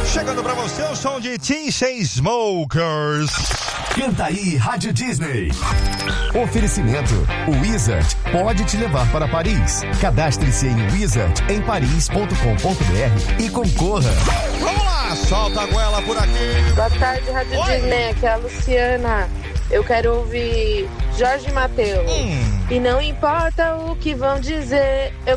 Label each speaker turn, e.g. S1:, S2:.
S1: Chegando pra você o som de T.C. Smokers.
S2: Canta aí, Rádio Disney. Oferecimento. O Wizard pode te levar para Paris. Cadastre-se em wizardemparis.com.br e concorra.
S1: Vamos lá, solta a goela por aqui.
S3: Boa tarde, Rádio Disney. Aqui é a Luciana. Eu quero ouvir Jorge Mateus. E não importa o que vão dizer, eu